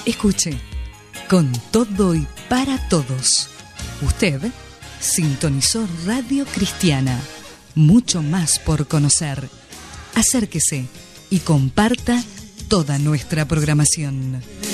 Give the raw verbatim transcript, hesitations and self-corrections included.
Escuche, con todo y para todos. Usted sintonizó Radio Cristiana. Mucho más por conocer. Acérquese y comparta toda nuestra programación.